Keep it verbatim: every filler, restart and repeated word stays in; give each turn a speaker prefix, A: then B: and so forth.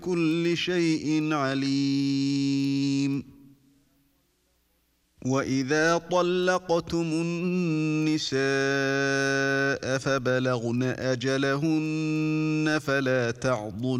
A: بكل شيء عليم. وإذا طلقتم النساء فبلغن أجلهن فلا تعضلوهن